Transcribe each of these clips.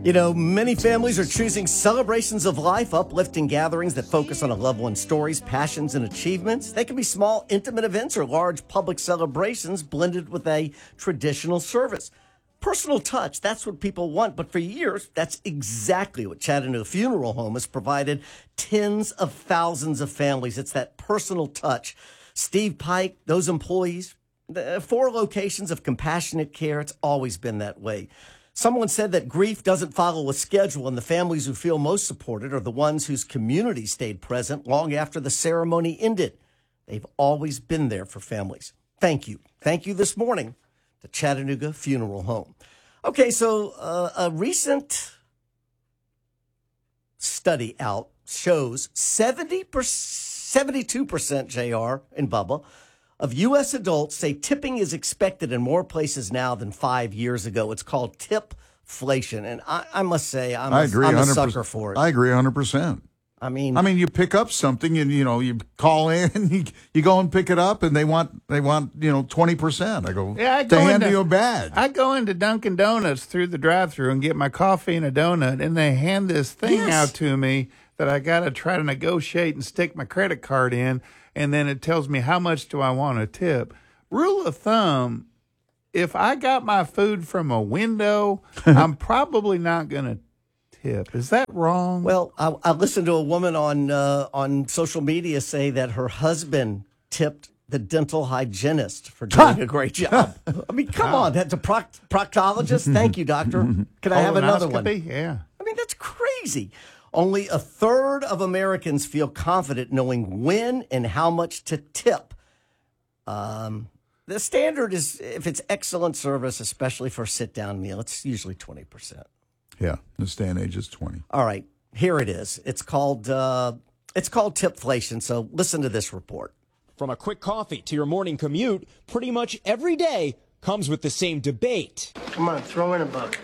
You know, many families are choosing celebrations of life, uplifting gatherings that focus on a loved one's stories, passions, and achievements. They can be small, intimate events or large public celebrations blended with a traditional service. Personal touch, that's what people want. But for years, that's exactly what Chattanooga Funeral Home has provided tens of thousands of families. It's that personal touch. Steve Pike, those employees, the 4 locations of compassionate care, it's always been that way. Someone said that grief doesn't follow a schedule, and the families who feel most supported are the ones whose community stayed present long after the ceremony ended. They've always been there for families. Thank you. Thank you this morning to Chattanooga Funeral Home. Okay, so a recent study out shows 72%, JR and Bubba, of U.S. adults say tipping is expected in more places now than 5 years ago. It's called tipflation. And I must say, I'm a sucker for it. I agree 100%. I mean, you pick up something and, you call in, you go and pick it up and they want 20%. I go, they hand you a badge. I go into Dunkin' Donuts through the drive-thru and get my coffee and a donut, and they hand this thing out to me that I got to try to negotiate and stick my credit card in. And then it tells me how much do I want to tip. Rule of thumb, if I got my food from a window, I'm probably not going to tip. Is that wrong? Well, I listened to a woman on social media say that her husband tipped the dental hygienist for doing a great job. I mean, come on. That's a proctologist. Thank you, doctor. Can I have another one? Yeah. I mean, that's crazy. Only a third of Americans feel confident knowing when and how much to tip. The standard is, if it's excellent service, especially for a sit-down meal, it's usually 20%. Yeah, this day and age is 20. All right, here it is. It's called tipflation, so listen to this report. From a quick coffee to your morning commute, pretty much every day comes with the same debate. Come on, throw in a buck.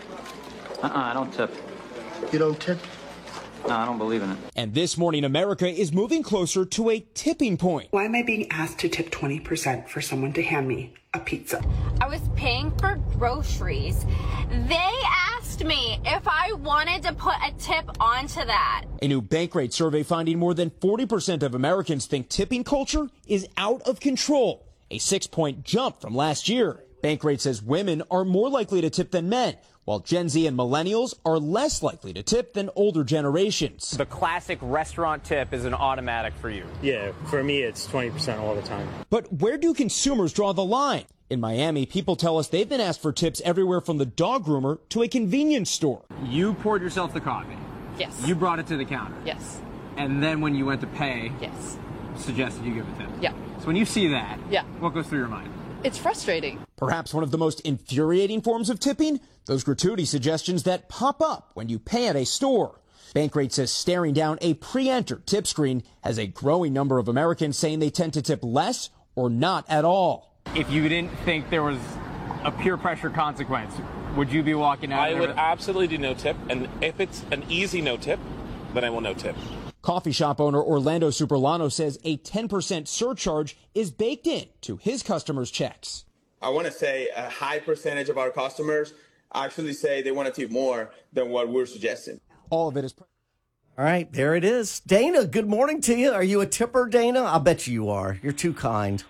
I don't tip. You don't tip? No, I don't believe in it. And this morning, America is moving closer to a tipping point. Why am I being asked to tip 20% for someone to hand me a pizza? I was paying for groceries. They asked me if I wanted to put a tip onto that. A new Bankrate survey finding more than 40% of Americans think tipping culture is out of control, a 6-point jump from last year. Bankrate says women are more likely to tip than men, while Gen Z and millennials are less likely to tip than older generations. The classic restaurant tip is an automatic for you. Yeah, for me, it's 20% all the time. But where do consumers draw the line? In Miami, people tell us they've been asked for tips everywhere from the dog groomer to a convenience store. You poured yourself the coffee. Yes. You brought it to the counter. Yes. And then when you went to pay, Yes. suggested you give a tip. Yeah. So when you see that, Yeah. what goes through your mind? It's frustrating. Perhaps one of the most infuriating forms of tipping, those gratuity suggestions that pop up when you pay at a store. Bankrate says staring down a pre-entered tip screen has a growing number of Americans saying they tend to tip less or not at all. If you didn't think there was a peer pressure consequence, would you be walking out? I would absolutely do no tip, and if it's an easy no tip, then I will no tip. Coffee shop owner Orlando Superlano says a 10% surcharge is baked in to his customers' checks. I want to say a high percentage of our customers actually say they want to tip more than what we're suggesting. All of it is. All right, there it is. Dana, good morning to you. Are you a tipper, Dana? I bet you are. You're too kind.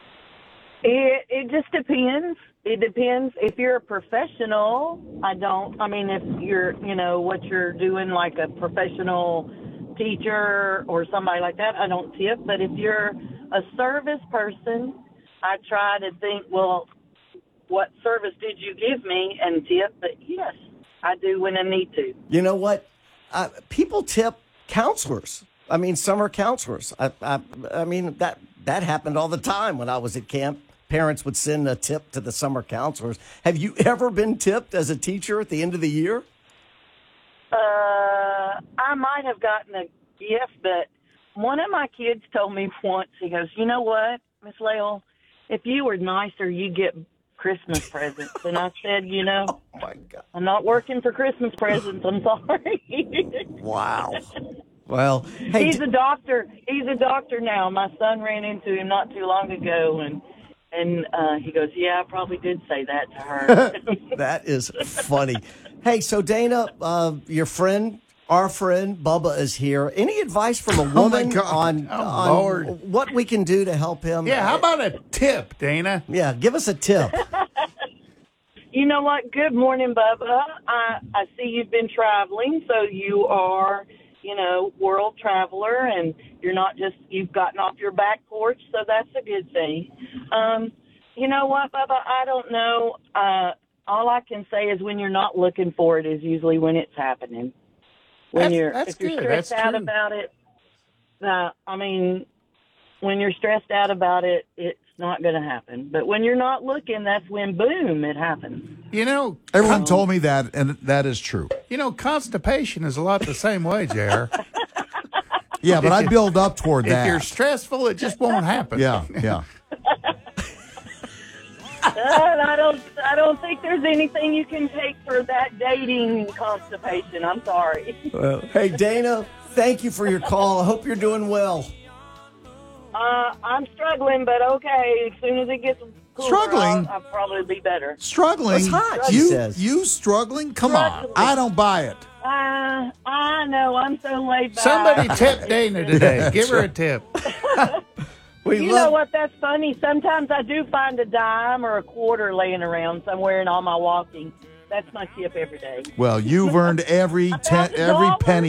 It just depends. It depends. If you're a professional, I don't. I mean, if you're, what you're doing, like a professional teacher or somebody like that, I don't tip. But if you're a service person, I try to think, well, what service did you give me, and tip. But yes, I do when I need to. You know what? People tip counselors. I mean, summer counselors. I mean, that happened all the time when I was at camp. Parents would send a tip to the summer counselors. Have you ever been tipped as a teacher at the end of the year? I might have gotten a gift, but one of my kids told me once, he goes, you know what, Miss Lael, if you were nicer, you'd get Christmas presents. And I said, oh my God, I'm not working for Christmas presents. I'm sorry. Wow. Well, hey, he's a doctor. He's a doctor now. My son ran into him not too long ago, and And he goes, yeah, I probably did say that to her. That is funny. Hey, so Dana, your friend, our friend Bubba is here. Any advice from a woman on what we can do to help him? Yeah, how about a tip, Dana? Yeah, give us a tip. You know what? Good morning, Bubba. I see you've been traveling, so you are, world traveler, and you've gotten off your back porch, so that's a good thing. You know what, Bubba? I don't know. All I can say is when you're not looking for it is usually when it's happening. If you're stressed out about it, when you're stressed out about it, it's not going to happen. But when you're not looking, that's when, boom, it happens. Everyone told me that, and that is true. Constipation is a lot the same way, JR. Yeah, but I build up toward that. If you're stressful, it just won't happen. Yeah. I don't think there's anything you can take for that dating constipation. I'm sorry. Well, hey, Dana, thank you for your call. I hope you're doing well. I'm struggling, but okay. As soon as it gets cooler, Struggling? I'll probably be better. Struggling? It's hot, you struggling? Come on. I don't buy it. I know. I'm so laid back. Somebody tip Dana today. Give her a tip. You know what? That's funny. Sometimes I do find a dime or a quarter laying around somewhere in all my walking. That's my tip every day. Well, you've earned every penny